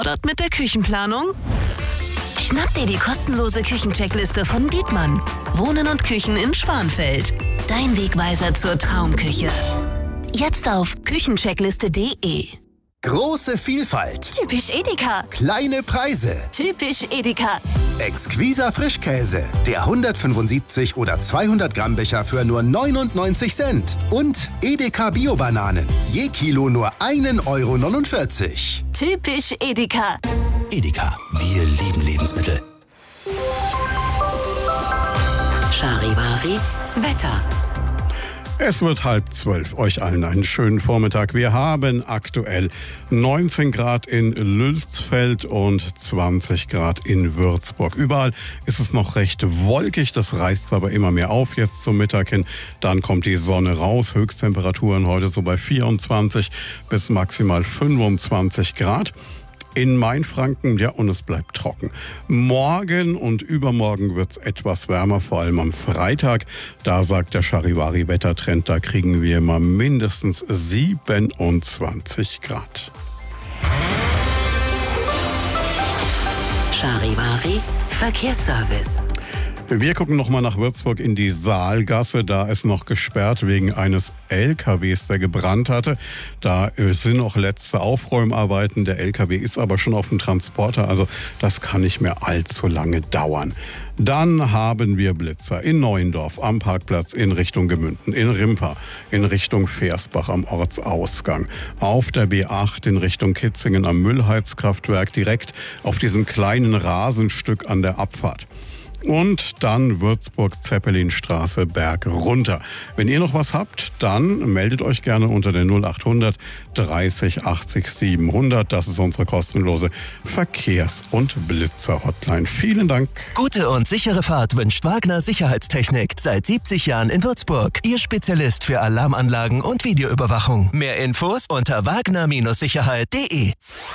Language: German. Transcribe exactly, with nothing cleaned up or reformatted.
Überfordert mit der Küchenplanung? Schnapp dir die kostenlose Küchencheckliste von Dietmann. Wohnen und Küchen in Schwanfeld. Dein Wegweiser zur Traumküche. Jetzt auf küchencheckliste punkt de. Große Vielfalt. Typisch Edeka. Kleine Preise. Typisch Edeka. Exquiser Frischkäse. Der hundertfünfundsiebzig oder zweihundert Gramm Becher für nur neunundneunzig Cent. Und Edeka Bio-Bananen. Je Kilo nur ein Euro neunundvierzig. Typisch Edeka. Edeka, wir lieben Lebensmittel. Charivari Wetter. Es wird halb zwölf. Euch allen einen schönen Vormittag. Wir haben aktuell neunzehn Grad in Lülsfeld und zwanzig Grad in Würzburg. Überall ist es noch recht wolkig. Das reißt aber immer mehr auf jetzt zum Mittag hin. Dann kommt die Sonne raus. Höchsttemperaturen heute so bei vierundzwanzig bis maximal fünfundzwanzig Grad. In Mainfranken, ja, und es bleibt trocken. Morgen und übermorgen wird es etwas wärmer, vor allem am Freitag. Da sagt der Charivari-Wettertrend, da kriegen wir mal mindestens siebenundzwanzig Grad. Charivari Verkehrsservice. Wir gucken nochmal nach Würzburg in die Saalgasse. Da ist noch gesperrt wegen eines L K Ws, der gebrannt hatte. Da sind noch letzte Aufräumarbeiten. Der L K W ist aber schon auf dem Transporter. Also das kann nicht mehr allzu lange dauern. Dann haben wir Blitzer in Neuendorf am Parkplatz in Richtung Gemünden, in Rimpa in Richtung Versbach am Ortsausgang, auf der B acht in Richtung Kitzingen am Müllheizkraftwerk, direkt auf diesem kleinen Rasenstück an der Abfahrt. Und dann Würzburg-Zeppelinstraße Berg runter. Wenn ihr noch was habt, dann meldet euch gerne unter der null achthundert dreißig achtzig siebenhundert. Das ist unsere kostenlose Verkehrs- und Blitzer-Hotline. Vielen Dank. Gute und sichere Fahrt wünscht Wagner Sicherheitstechnik. Seit siebzig Jahren in Würzburg. Ihr Spezialist für Alarmanlagen und Videoüberwachung. Mehr Infos unter wagner Sicherheit punkt de.